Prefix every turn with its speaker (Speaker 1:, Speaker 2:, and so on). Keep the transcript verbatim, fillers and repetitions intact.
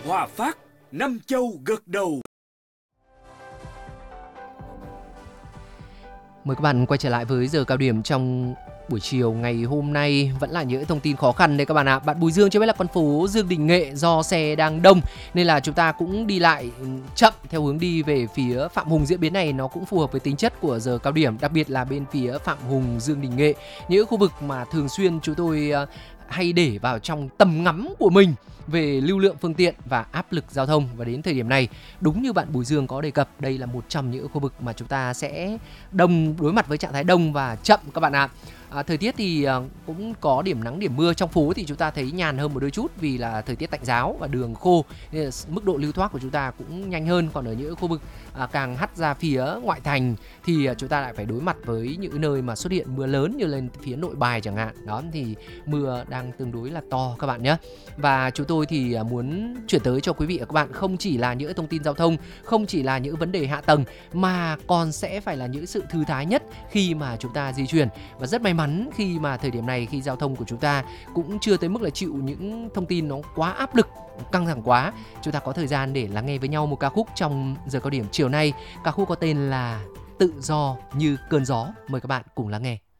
Speaker 1: Hòa Phát, năm châu gật đầu.
Speaker 2: Mời các bạn quay trở lại với giờ cao điểm trong buổi chiều ngày hôm nay. Vẫn là những thông tin khó khăn đấy các bạn ạ. Bạn Bùi Dương cho biết là con phố Dương Đình Nghệ do xe đang đông nên là chúng ta cũng đi lại chậm theo hướng đi về phía Phạm Hùng. Diễn biến này nó cũng phù hợp với tính chất của giờ cao điểm, đặc biệt là bên phía Phạm Hùng, Dương Đình Nghệ, những khu vực mà thường xuyên chúng tôi hay để vào trong tầm ngắm của mình về lưu lượng phương tiện và áp lực giao thông. Và đến thời điểm này, đúng như bạn Bùi Dương có đề cập, đây là một trong những khu vực mà chúng ta sẽ đông, đối mặt với trạng thái đông và chậm các bạn ạ. À, thời tiết thì cũng có điểm nắng điểm mưa. Trong phố thì chúng ta thấy nhàn hơn một đôi chút vì là thời tiết tạnh giáo và đường khô nên là mức độ lưu thoát của chúng ta cũng nhanh hơn. Còn ở những khu vực à, càng hắt ra phía ngoại thành thì chúng ta lại phải đối mặt với những nơi mà xuất hiện mưa lớn, như lên phía Nội Bài chẳng hạn. Đó thì mưa đang tương đối là to các bạn nhé. Và chúng tôi thì muốn chuyển tới cho quý vị và các bạn không chỉ là những thông tin giao thông, không chỉ là những vấn đề hạ tầng, mà còn sẽ phải là những sự thư thái nhất khi mà chúng ta di chuyển. Và rất may mắn khi mà thời điểm này, khi giao thông của chúng ta cũng chưa tới mức là chịu những thông tin nó quá áp lực, căng thẳng quá, chúng ta có thời gian để lắng nghe với nhau một ca khúc trong giờ cao điểm chiều nay. Ca khúc có tên là Tự Do Như Cơn Gió. Mời các bạn cùng lắng nghe.